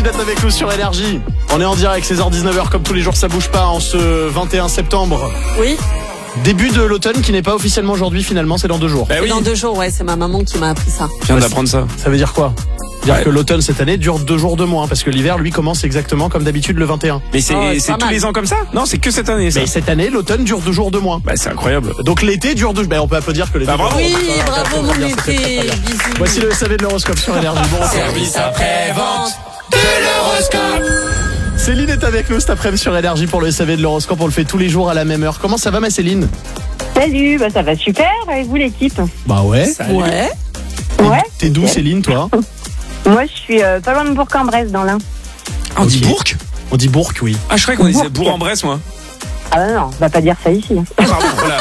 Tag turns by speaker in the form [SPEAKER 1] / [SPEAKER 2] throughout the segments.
[SPEAKER 1] Merci d'être avec nous sur Énergie. On est en direct, 16h-19h, comme tous les jours, ça bouge pas en ce 21 septembre.
[SPEAKER 2] Oui.
[SPEAKER 1] Début de l'automne qui n'est pas officiellement aujourd'hui, finalement, c'est dans 2 jours.
[SPEAKER 2] Bah oui. Dans 2 jours, ouais, c'est ma maman qui m'a appris ça.
[SPEAKER 3] Je viens d'apprendre ça.
[SPEAKER 1] Ça veut dire quoi? Dire que l'automne cette année dure 2 jours de moins, parce que l'hiver, lui, commence exactement comme d'habitude le 21.
[SPEAKER 3] Mais c'est tous les ans comme ça? Non, c'est que cette année, ça.
[SPEAKER 1] Mais cette année, l'automne dure 2 jours de moins.
[SPEAKER 3] Bah, c'est incroyable.
[SPEAKER 1] Donc l'été dure 2 jours. On peut applaudir que l'été.
[SPEAKER 3] Bah, bravo.
[SPEAKER 2] Oui, bravo mon été. Bisous.
[SPEAKER 1] Voici le SAV de l'horoscope sur Énergie. Bon
[SPEAKER 2] Service après-vente
[SPEAKER 1] de l'horoscope. Céline est avec nous cet après-midi sur Énergie pour le SAV de l'horoscope. On le fait tous les jours à la même heure. Comment ça va, ma Céline?
[SPEAKER 4] Salut, bah ça va super, avec vous l'équipe?
[SPEAKER 1] Bah ouais.
[SPEAKER 2] Ouais.
[SPEAKER 4] Ouais.
[SPEAKER 1] T'es d'où, Céline, toi?
[SPEAKER 4] Moi je suis pas loin de Bourg-en-Bresse dans l'Ain.
[SPEAKER 3] Ah, on dit
[SPEAKER 1] Ok.
[SPEAKER 3] Bourg?
[SPEAKER 1] On dit Bourg, oui.
[SPEAKER 3] Ah, je croyais qu'on disait
[SPEAKER 4] Bourg.
[SPEAKER 3] Bourg-en-Bresse, moi.
[SPEAKER 4] Ah non, on va pas dire ça ici.
[SPEAKER 3] Pardon, voilà.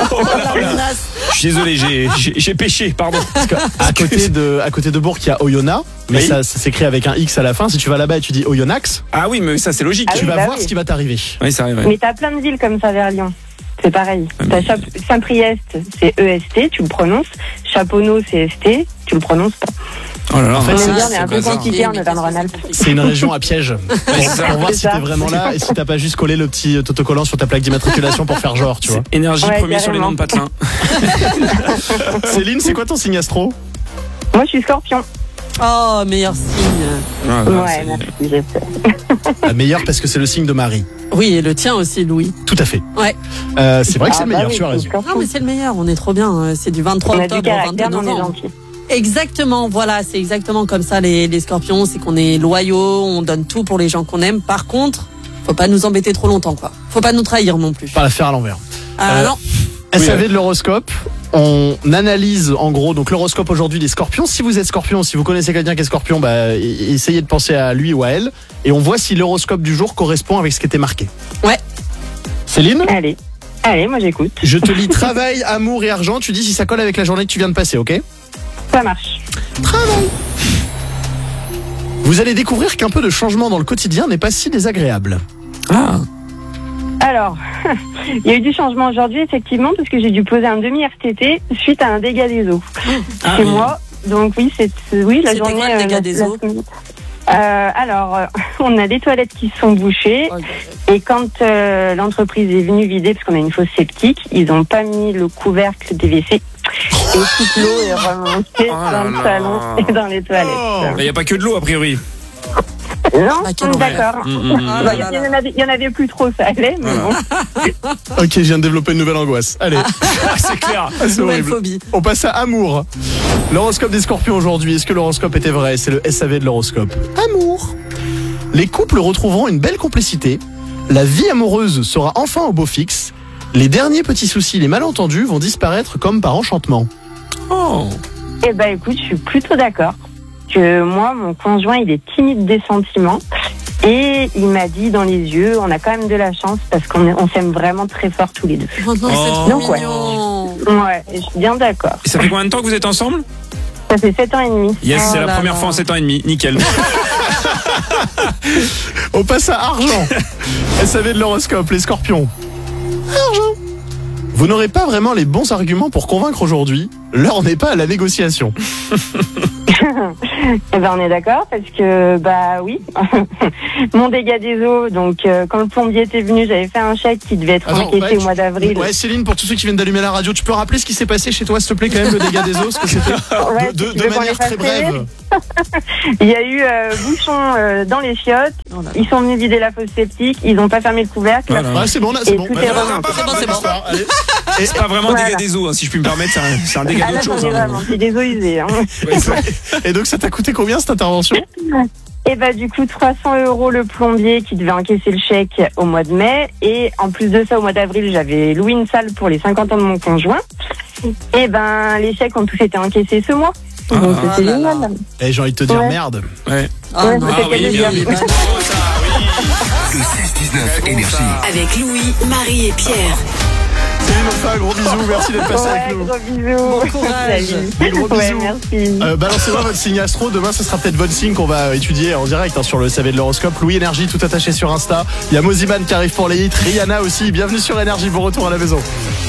[SPEAKER 3] Je suis désolé, j'ai péché, pardon.
[SPEAKER 1] Parce que à côté de Bourg, il y a Oyonnax, mais
[SPEAKER 3] Oui.
[SPEAKER 1] ça s'écrit avec un X à la fin. Si tu vas là-bas et tu dis Oyonnax,
[SPEAKER 3] Ah oui, mais ça, c'est logique.
[SPEAKER 4] Ah
[SPEAKER 1] tu
[SPEAKER 4] oui,
[SPEAKER 1] vas
[SPEAKER 4] bah
[SPEAKER 1] voir
[SPEAKER 4] oui.
[SPEAKER 1] ce qui va t'arriver.
[SPEAKER 3] Oui, ça arrive. Ouais.
[SPEAKER 4] Mais t'as plein de villes comme ça vers Lyon. C'est pareil.
[SPEAKER 3] mais-
[SPEAKER 4] T'as Saint-Priest, c'est EST, tu le prononces. Chaponneau, c'est ST, tu le prononces pas.
[SPEAKER 3] Oh là là.
[SPEAKER 1] En fait,
[SPEAKER 4] On
[SPEAKER 1] c'est-
[SPEAKER 4] aime bien, on est
[SPEAKER 3] c'est
[SPEAKER 4] un peu
[SPEAKER 3] bazar.
[SPEAKER 4] compliqué en Auvergne-Rhône-Alpes.
[SPEAKER 1] C'est une région à piège. Pour voir
[SPEAKER 4] C'est
[SPEAKER 1] si
[SPEAKER 4] ça.
[SPEAKER 1] t'es vraiment là et si t'as pas juste collé le petit autocollant sur ta plaque d'immatriculation pour faire genre, tu vois.
[SPEAKER 3] Énergie
[SPEAKER 4] Ouais,
[SPEAKER 3] premier sur les
[SPEAKER 4] carrément.
[SPEAKER 3] noms de patelin.
[SPEAKER 1] Céline, c'est quoi ton signe astro?
[SPEAKER 4] Moi je suis Scorpion.
[SPEAKER 2] Oh, meilleur signe.
[SPEAKER 3] Ah,
[SPEAKER 4] Ouais, merci, je sais.
[SPEAKER 1] La meilleure parce que c'est le signe de Marie.
[SPEAKER 2] Oui, et le tien aussi, Louis.
[SPEAKER 1] Tout à fait.
[SPEAKER 2] Ouais.
[SPEAKER 1] C'est vrai que c'est le
[SPEAKER 4] Ah, bah
[SPEAKER 1] meilleur,
[SPEAKER 4] oui,
[SPEAKER 1] tu as
[SPEAKER 4] c'est
[SPEAKER 1] raison.
[SPEAKER 4] Scorpion.
[SPEAKER 2] Non, mais c'est le meilleur, on est trop bien. C'est du 23
[SPEAKER 4] On a du
[SPEAKER 2] octobre au 22
[SPEAKER 4] caractère, mais on est
[SPEAKER 2] novembre.
[SPEAKER 4] gentil.
[SPEAKER 2] Exactement, voilà, c'est exactement comme ça les scorpions, c'est qu'on est loyaux, on donne tout pour les gens qu'on aime. Par contre, faut pas nous embêter trop longtemps, quoi. Faut pas nous trahir non plus.
[SPEAKER 1] Pas la faire à l'envers.
[SPEAKER 2] Ah non.
[SPEAKER 1] SAV de l'horoscope. On analyse en gros donc l'horoscope aujourd'hui des scorpions. Si vous êtes scorpion, si vous connaissez quelqu'un qui est scorpion, bah, essayez de penser à lui ou à elle. Et on voit si l'horoscope du jour correspond avec ce qui était marqué.
[SPEAKER 2] Ouais.
[SPEAKER 1] Céline,
[SPEAKER 4] Allez, moi j'écoute.
[SPEAKER 1] je te lis travail, amour et argent. Tu dis si ça colle avec la journée que tu viens de passer, ok?
[SPEAKER 4] Ça marche.
[SPEAKER 1] Travail. Vous allez découvrir qu'un peu de changement dans le quotidien n'est pas si désagréable.
[SPEAKER 3] Ah.
[SPEAKER 4] Alors, il y a eu du changement aujourd'hui, effectivement, parce que j'ai dû poser un demi-RTT suite à un dégât des eaux.
[SPEAKER 3] Ah,
[SPEAKER 4] Chez
[SPEAKER 3] oui.
[SPEAKER 4] moi, donc oui, la
[SPEAKER 2] C'était
[SPEAKER 4] journée...
[SPEAKER 2] quoi le dégât des eaux
[SPEAKER 4] on a des toilettes qui se sont bouchées, et quand l'entreprise est venue vider, parce qu'on a une fosse septique, ils n'ont pas mis le couvercle des WC, et toute l'eau est remontée
[SPEAKER 3] Oh là
[SPEAKER 4] dans le
[SPEAKER 3] là.
[SPEAKER 4] salon et dans les toilettes.
[SPEAKER 3] Il n'y a pas que de l'eau, a priori.
[SPEAKER 4] Non,
[SPEAKER 2] Ah, quel
[SPEAKER 4] d'accord.
[SPEAKER 2] Ah
[SPEAKER 4] Bah,
[SPEAKER 2] là là là.
[SPEAKER 4] il y en avait plus trop, ça allait, mais
[SPEAKER 3] Voilà.
[SPEAKER 4] bon.
[SPEAKER 1] Ok, je viens de développer une nouvelle angoisse. Allez,
[SPEAKER 3] C'est clair.
[SPEAKER 1] c'est
[SPEAKER 2] Nouvelle
[SPEAKER 1] horrible.
[SPEAKER 2] phobie.
[SPEAKER 1] On passe à amour. L'horoscope des scorpions aujourd'hui. Est-ce que l'horoscope était vrai? C'est le SAV de l'horoscope. Amour. Les couples retrouveront une belle complicité. La vie amoureuse sera enfin au beau fixe. Les derniers petits soucis, les malentendus vont disparaître comme par enchantement.
[SPEAKER 3] Oh.
[SPEAKER 4] Eh ben, écoute, je suis plutôt d'accord. Que moi, mon conjoint, il est timide des sentiments. Et il m'a dit dans les yeux, on a quand même de la chance parce on s'aime vraiment très fort tous les deux.
[SPEAKER 2] Oh non, c'est
[SPEAKER 3] Oh.
[SPEAKER 2] trop
[SPEAKER 4] Donc, ouais.
[SPEAKER 2] mignon.
[SPEAKER 4] Ouais, et je suis bien d'accord.
[SPEAKER 3] Et ça fait combien de temps que vous êtes ensemble?
[SPEAKER 4] Ça fait 7 ans et demi.
[SPEAKER 3] Yes,
[SPEAKER 2] Oh
[SPEAKER 3] c'est la
[SPEAKER 2] là
[SPEAKER 3] première
[SPEAKER 2] là.
[SPEAKER 3] fois en 7 ans et demi. Nickel.
[SPEAKER 1] On passe à argent. SAV de l'horoscope, les scorpions. Argent. Vous n'aurez pas vraiment les bons arguments pour convaincre aujourd'hui. L'heure n'est pas à la négociation.
[SPEAKER 4] Eh ben, on est d'accord parce que, bah oui, mon dégât des eaux, donc quand le plombier était venu, j'avais fait un chèque qui devait être
[SPEAKER 1] Attends,
[SPEAKER 4] encaissé au mois d'avril.
[SPEAKER 1] Ouais, Céline, pour tous ceux qui viennent d'allumer la radio, tu peux rappeler ce qui s'est passé chez toi, s'il te plaît, quand même, le dégât des eaux, ce que c'était
[SPEAKER 4] Ouais,
[SPEAKER 1] de
[SPEAKER 4] si tu veux qu'on
[SPEAKER 1] manière
[SPEAKER 4] les fasse
[SPEAKER 1] très brève.
[SPEAKER 4] Il y a eu bouchon dans les chiottes,
[SPEAKER 2] Oh là là.
[SPEAKER 4] ils sont venus vider la fosse septique, ils n'ont pas fermé le couvercle.
[SPEAKER 3] Voilà.
[SPEAKER 1] Ouais, c'est bon, là, c'est
[SPEAKER 4] Et
[SPEAKER 1] bon.
[SPEAKER 4] tout
[SPEAKER 1] Ouais,
[SPEAKER 4] est
[SPEAKER 1] ouais,
[SPEAKER 4] remonté.
[SPEAKER 2] C'est bon.
[SPEAKER 1] Allez.
[SPEAKER 3] C'est pas vraiment
[SPEAKER 4] Voilà.
[SPEAKER 3] dégât des eaux, hein, si je puis me permettre, c'est un dégât
[SPEAKER 4] Ah là,
[SPEAKER 3] d'autre chose.
[SPEAKER 4] j'en ai
[SPEAKER 3] hein.
[SPEAKER 4] vraiment, c'est des eaux usées. Hein.
[SPEAKER 3] Ouais, ça-
[SPEAKER 1] Et donc, ça t'a coûté combien cette intervention?
[SPEAKER 4] Et bah du coup 300 € le plombier qui devait encaisser le chèque au mois de mai, et en plus de ça au mois d'avril j'avais loué une salle pour les 50 ans de mon conjoint. Et ben les chèques ont tous été encaissés ce mois. Donc
[SPEAKER 2] Ah
[SPEAKER 4] c'est
[SPEAKER 2] là là.
[SPEAKER 4] génial.
[SPEAKER 1] Eh, j'ai envie de te dire
[SPEAKER 4] Ouais.
[SPEAKER 1] merde.
[SPEAKER 3] Ouais.
[SPEAKER 2] Ah
[SPEAKER 4] Ouais,
[SPEAKER 2] non.
[SPEAKER 4] c'est
[SPEAKER 3] Ah oui,
[SPEAKER 4] quel
[SPEAKER 3] bien
[SPEAKER 4] délire.
[SPEAKER 3] vu. Bravo, ça, oui.
[SPEAKER 5] Le 6-19 Énergie.
[SPEAKER 6] Avec Louis, Marie et Pierre.
[SPEAKER 1] Céline, on te fait un gros bisou. Merci d'être passé
[SPEAKER 4] Ouais,
[SPEAKER 1] avec nous.
[SPEAKER 4] gros bisous.
[SPEAKER 2] Bon courage.
[SPEAKER 4] Salut.
[SPEAKER 1] Des gros
[SPEAKER 4] Ouais,
[SPEAKER 1] bisous.
[SPEAKER 4] merci.
[SPEAKER 1] Balancez-moi votre signe astro. Demain, ce sera peut-être votre signe qu'on va étudier en direct sur le SAV de l'horoscope. Louis Énergie, tout attaché sur Insta. Il y a Moziman qui arrive pour les hits. Rihanna aussi. Bienvenue sur Énergie. Bon retour à la maison.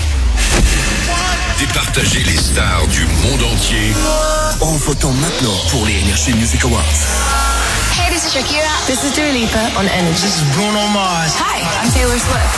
[SPEAKER 5] Départager les stars du monde entier en votant maintenant pour les Energy Music Awards.
[SPEAKER 7] This is Shakira. This is Dua Lipa on Energy. This is Bruno Mars. Hi, I'm Taylor Swift.